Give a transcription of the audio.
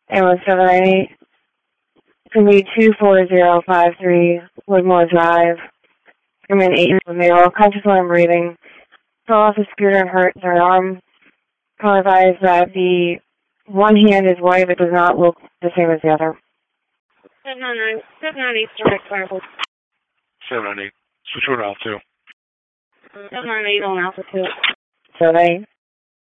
And with 798, it's going to be 24053 Woodmore Drive. I'm in 8 years of male, consciously I'm breathing. Fell off the scooter and hurt their arm. Can advise that the one hand is white but does not look the same as the other. 798, direct fireworks. 798. Switch over to Alpha 2. 798 on Alpha 2. 798.